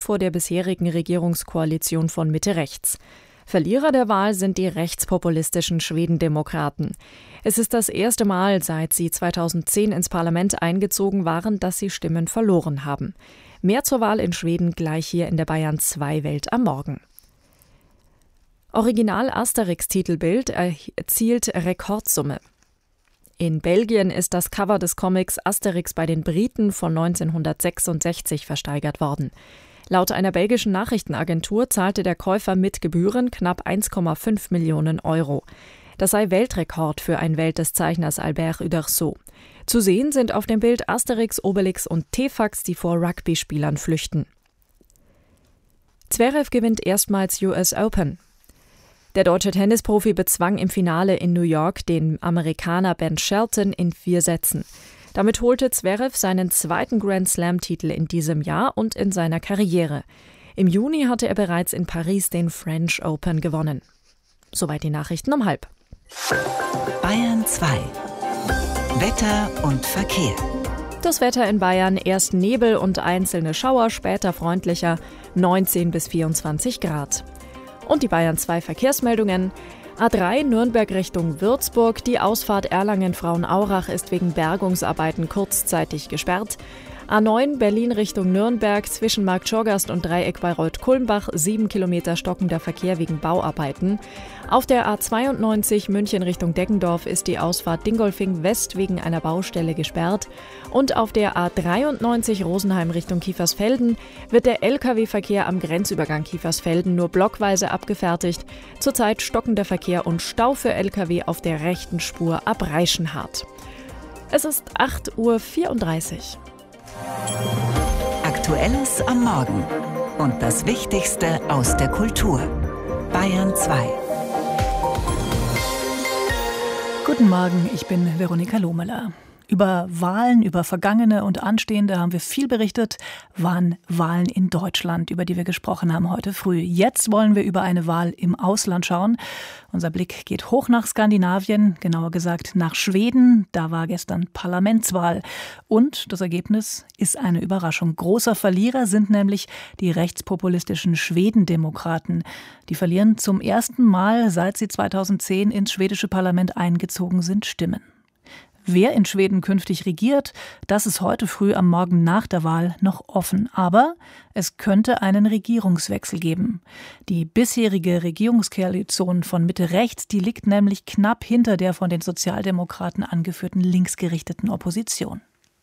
vor der bisherigen Regierungskoalition von Mitte-Rechts. Verlierer der Wahl sind die rechtspopulistischen Schwedendemokraten. Es ist das erste Mal, seit sie 2010 ins Parlament eingezogen waren, dass sie Stimmen verloren haben. Mehr zur Wahl in Schweden gleich hier in der Bayern 2 Welt am Morgen. Original-Asterix-Titelbild erzielt Rekordsumme. In Belgien ist das Cover des Comics Asterix bei den Briten von 1966 versteigert worden. Laut einer belgischen Nachrichtenagentur zahlte der Käufer mit Gebühren knapp 1,5 Millionen Euro. Das sei Weltrekord für ein Welt des Zeichners Albert Uderzo. Zu sehen sind auf dem Bild Asterix, Obelix und Tefax, die vor Rugby-Spielern flüchten. Zverev gewinnt erstmals US Open. Der deutsche Tennisprofi bezwang im Finale in New York den Amerikaner Ben Shelton in 4 Sätzen. Damit holte Zverev seinen zweiten Grand-Slam-Titel in diesem Jahr und in seiner Karriere. Im Juni hatte er bereits in Paris den French Open gewonnen. Soweit die Nachrichten um 12:30. Bayern 2. Wetter und Verkehr. Das Wetter in Bayern: erst Nebel und einzelne Schauer, später freundlicher, 19 bis 24 Grad. Und die Bayern 2 Verkehrsmeldungen. A3 Nürnberg Richtung Würzburg. Die Ausfahrt Erlangen-Frauenaurach ist wegen Bergungsarbeiten kurzzeitig gesperrt. A9 Berlin Richtung Nürnberg zwischen Marktschorgast und Dreieck bei Reuth-Kulmbach 7 Kilometer stockender Verkehr wegen Bauarbeiten. Auf der A92 München Richtung Deggendorf ist die Ausfahrt Dingolfing West wegen einer Baustelle gesperrt. Und auf der A93 Rosenheim Richtung Kiefersfelden wird der Lkw-Verkehr am Grenzübergang Kiefersfelden nur blockweise abgefertigt. Zurzeit stockender Verkehr und Stau für Lkw auf der rechten Spur ab Reichenhart. Es ist 8:34 Uhr. Aktuelles am Morgen und das Wichtigste aus der Kultur. Bayern 2. Guten Morgen, ich bin Veronika Lohmüller. Über Wahlen, über vergangene und anstehende haben wir viel berichtet, waren Wahlen in Deutschland, über die wir gesprochen haben heute früh. Jetzt wollen wir über eine Wahl im Ausland schauen. Unser Blick geht hoch nach Skandinavien, genauer gesagt nach Schweden. Da war gestern Parlamentswahl. Und das Ergebnis ist eine Überraschung. Großer Verlierer sind nämlich die rechtspopulistischen Schwedendemokraten. Die verlieren zum ersten Mal, seit sie 2010 ins schwedische Parlament eingezogen sind, Stimmen. Wer in Schweden künftig regiert, das ist heute früh am Morgen nach der Wahl noch offen. Aber es könnte einen Regierungswechsel geben. Die bisherige Regierungskoalition von Mitte-Rechts, die liegt nämlich knapp hinter der von den Sozialdemokraten angeführten linksgerichteten Opposition.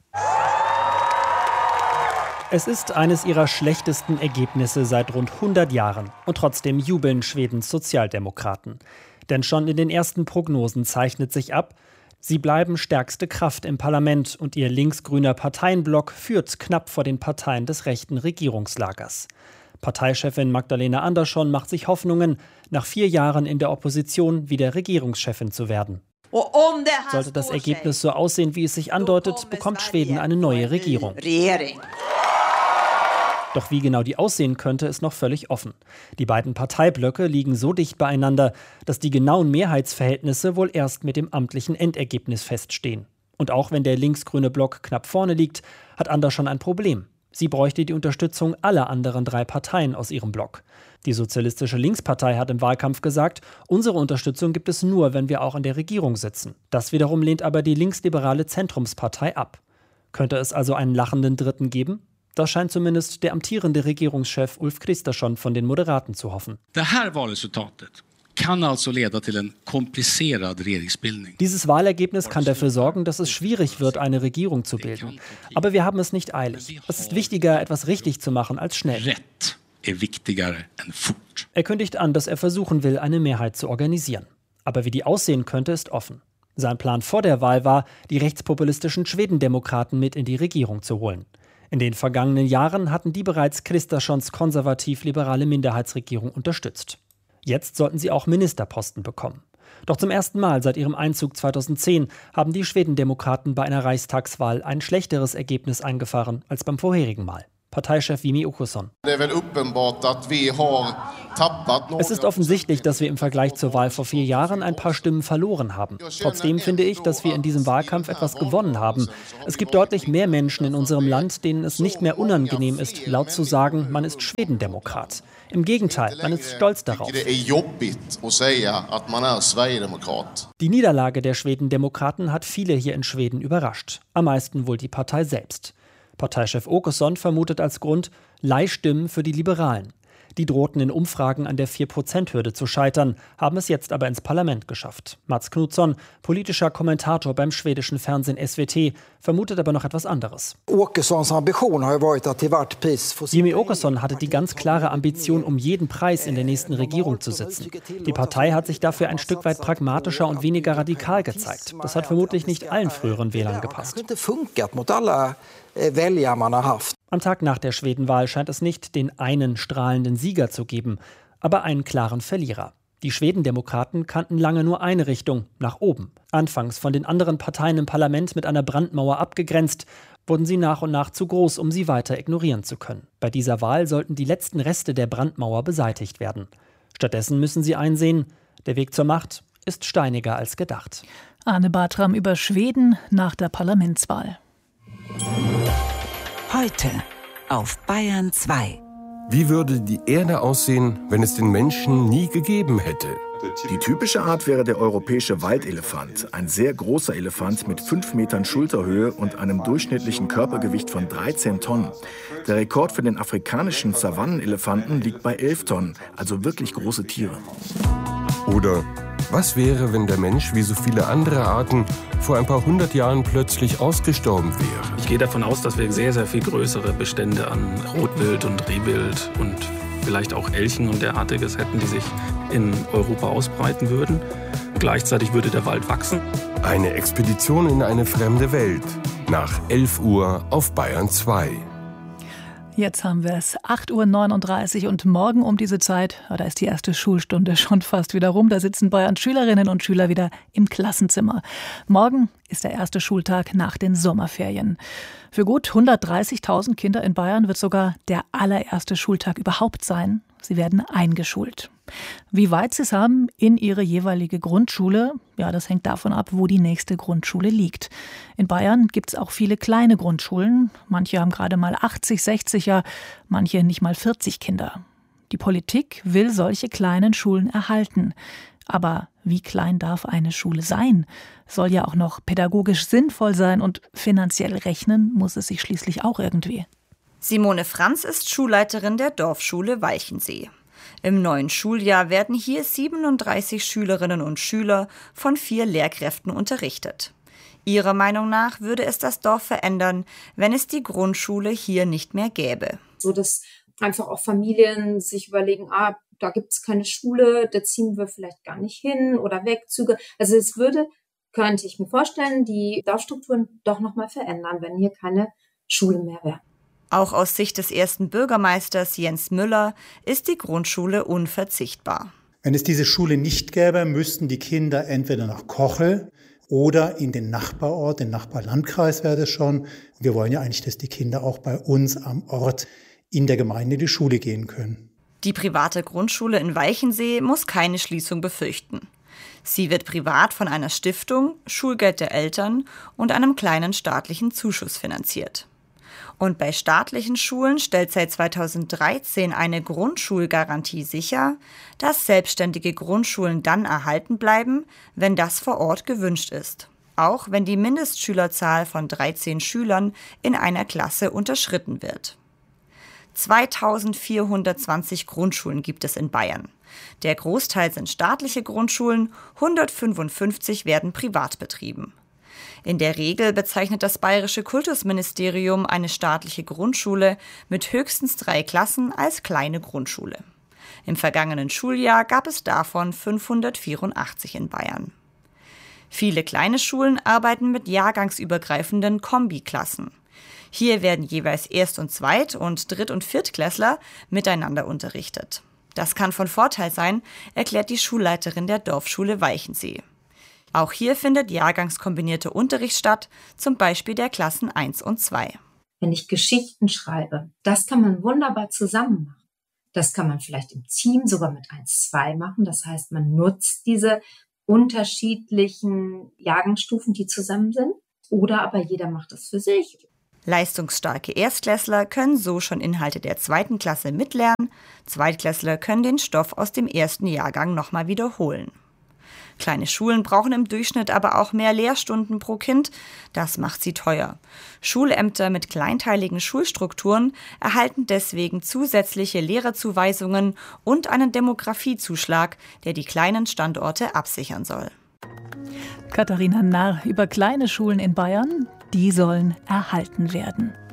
Es ist eines ihrer schlechtesten Ergebnisse seit rund 100 Jahren. Und trotzdem jubeln Schwedens Sozialdemokraten. Denn schon in den ersten Prognosen zeichnet sich ab, sie bleiben stärkste Kraft im Parlament und ihr linksgrüner Parteienblock führt knapp vor den Parteien des rechten Regierungslagers. Parteichefin Magdalena Andersson macht sich Hoffnungen, nach 4 Jahren in der Opposition wieder Regierungschefin zu werden. Sollte das Ergebnis so aussehen, wie es sich andeutet, bekommt Schweden eine neue Regierung. Doch wie genau die aussehen könnte, ist noch völlig offen. Die beiden Parteiblöcke liegen so dicht beieinander, dass die genauen Mehrheitsverhältnisse wohl erst mit dem amtlichen Endergebnis feststehen. Und auch wenn der linksgrüne Block knapp vorne liegt, hat Andersson ein Problem. Sie bräuchte die Unterstützung aller anderen 3 Parteien aus ihrem Block. Die Sozialistische Linkspartei hat im Wahlkampf gesagt, unsere Unterstützung gibt es nur, wenn wir auch in der Regierung sitzen. Das wiederum lehnt aber die linksliberale Zentrumspartei ab. Könnte es also einen lachenden Dritten geben? Das scheint zumindest der amtierende Regierungschef Ulf Kristersson von den Moderaten zu hoffen. Dieses Wahlergebnis kann dafür sorgen, dass es schwierig wird, eine Regierung zu bilden. Aber wir haben es nicht eilig. Es ist wichtiger, etwas richtig zu machen, als schnell. Er kündigt an, dass er versuchen will, eine Mehrheit zu organisieren. Aber wie die aussehen könnte, ist offen. Sein Plan vor der Wahl war, die rechtspopulistischen Schwedendemokraten mit in die Regierung zu holen. In den vergangenen Jahren hatten die bereits Kristerssons konservativ-liberale Minderheitsregierung unterstützt. Jetzt sollten sie auch Ministerposten bekommen. Doch zum ersten Mal seit ihrem Einzug 2010 haben die Schwedendemokraten bei einer Reichstagswahl ein schlechteres Ergebnis eingefahren als beim vorherigen Mal. Parteichef Jimmie Åkesson. Es ist offensichtlich, dass wir im Vergleich zur Wahl vor 4 Jahren ein paar Stimmen verloren haben. Trotzdem finde ich, dass wir in diesem Wahlkampf etwas gewonnen haben. Es gibt deutlich mehr Menschen in unserem Land, denen es nicht mehr unangenehm ist, laut zu sagen, man ist Schwedendemokrat. Im Gegenteil, man ist stolz darauf. Die Niederlage der Schwedendemokraten hat viele hier in Schweden überrascht. Am meisten wohl die Partei selbst. Parteichef Åkesson vermutet als Grund Leihstimmen für die Liberalen. Die drohten in Umfragen an der 4%-Hürde zu scheitern, haben es jetzt aber ins Parlament geschafft. Mats Knutsson, politischer Kommentator beim schwedischen Fernsehen SVT, vermutet aber noch etwas anderes. Jimmie Åkesson hatte die ganz klare Ambition, um jeden Preis in der nächsten Regierung zu sitzen. Die Partei hat sich dafür ein Stück weit pragmatischer und weniger radikal gezeigt. Das hat vermutlich nicht allen früheren Wählern gepasst. Am Tag nach der Schwedenwahl scheint es nicht den einen strahlenden Sieger zu geben, aber einen klaren Verlierer. Die Schwedendemokraten kannten lange nur eine Richtung, nach oben. Anfangs von den anderen Parteien im Parlament mit einer Brandmauer abgegrenzt, wurden sie nach und nach zu groß, um sie weiter ignorieren zu können. Bei dieser Wahl sollten die letzten Reste der Brandmauer beseitigt werden. Stattdessen müssen sie einsehen, der Weg zur Macht ist steiniger als gedacht. Arne Bartram über Schweden nach der Parlamentswahl. Heute auf Bayern 2. Wie würde die Erde aussehen, wenn es den Menschen nie gegeben hätte? Die typische Art wäre der europäische Waldelefant. Ein sehr großer Elefant mit 5 Metern Schulterhöhe und einem durchschnittlichen Körpergewicht von 13 Tonnen. Der Rekord für den afrikanischen Savannenelefanten liegt bei 11 Tonnen, also wirklich große Tiere. Oder was wäre, wenn der Mensch wie so viele andere Arten vor ein paar 100 Jahren plötzlich ausgestorben wäre? Ich gehe davon aus, dass wir sehr, sehr viel größere Bestände an Rotwild und Rehwild und vielleicht auch Elchen und derartiges hätten, die sich in Europa ausbreiten würden. Gleichzeitig würde der Wald wachsen. Eine Expedition in eine fremde Welt. Nach 11 Uhr auf Bayern 2. Jetzt haben wir es 8:39 Uhr und morgen um diese Zeit, da ist die erste Schulstunde schon fast wieder rum. Da sitzen Bayerns Schülerinnen und Schüler wieder im Klassenzimmer. Morgen ist der erste Schultag nach den Sommerferien. Für gut 130.000 Kinder in Bayern wird sogar der allererste Schultag überhaupt sein. Sie werden eingeschult. Wie weit sie es haben in ihre jeweilige Grundschule, ja, das hängt davon ab, wo die nächste Grundschule liegt. In Bayern gibt es auch viele kleine Grundschulen. Manche haben gerade mal 80, 60, ja, manche nicht mal 40 Kinder. Die Politik will solche kleinen Schulen erhalten. Aber wie klein darf eine Schule sein? Soll ja auch noch pädagogisch sinnvoll sein und finanziell rechnen muss es sich schließlich auch irgendwie. Simone Franz ist Schulleiterin der Dorfschule Walchensee. Im neuen Schuljahr werden hier 37 Schülerinnen und Schüler von 4 Lehrkräften unterrichtet. Ihrer Meinung nach würde es das Dorf verändern, wenn es die Grundschule hier nicht mehr gäbe. So dass einfach auch Familien sich überlegen, da gibt es keine Schule, da ziehen wir vielleicht gar nicht hin oder Wegzüge. Also es würde, könnte ich mir vorstellen, die Dorfstrukturen doch nochmal verändern, wenn hier keine Schule mehr wäre. Auch aus Sicht des ersten Bürgermeisters Jens Müller ist die Grundschule unverzichtbar. Wenn es diese Schule nicht gäbe, müssten die Kinder entweder nach Kochel oder in den Nachbarort, den Nachbarlandkreis wäre das schon. Wir wollen ja eigentlich, dass die Kinder auch bei uns am Ort in der Gemeinde in die Schule gehen können. Die private Grundschule in Walchensee muss keine Schließung befürchten. Sie wird privat von einer Stiftung, Schulgeld der Eltern und einem kleinen staatlichen Zuschuss finanziert. Und bei staatlichen Schulen stellt seit 2013 eine Grundschulgarantie sicher, dass selbstständige Grundschulen dann erhalten bleiben, wenn das vor Ort gewünscht ist. Auch wenn die Mindestschülerzahl von 13 Schülern in einer Klasse unterschritten wird. 2420 Grundschulen gibt es in Bayern. Der Großteil sind staatliche Grundschulen, 155 werden privat betrieben. In der Regel bezeichnet das Bayerische Kultusministerium eine staatliche Grundschule mit höchstens 3 Klassen als kleine Grundschule. Im vergangenen Schuljahr gab es davon 584 in Bayern. Viele kleine Schulen arbeiten mit jahrgangsübergreifenden Kombiklassen. Hier werden jeweils Erst- und Zweit- und Dritt- und Viertklässler miteinander unterrichtet. Das kann von Vorteil sein, erklärt die Schulleiterin der Dorfschule Walchensee. Auch hier findet jahrgangskombinierte Unterricht statt, zum Beispiel der Klassen 1 und 2. Wenn ich Geschichten schreibe, das kann man wunderbar zusammen machen. Das kann man vielleicht im Team sogar mit 1-2 machen. Das heißt, man nutzt diese unterschiedlichen Jahrgangsstufen, die zusammen sind. Oder aber jeder macht das für sich. Leistungsstarke Erstklässler können so schon Inhalte der 2. Klasse mitlernen. Zweitklässler können den Stoff aus dem 1. Jahrgang nochmal wiederholen. Kleine Schulen brauchen im Durchschnitt aber auch mehr Lehrstunden pro Kind. Das macht sie teuer. Schulämter mit kleinteiligen Schulstrukturen erhalten deswegen zusätzliche Lehrerzuweisungen und einen Demografiezuschlag, der die kleinen Standorte absichern soll. Katharina Narr über kleine Schulen in Bayern, die sollen erhalten werden.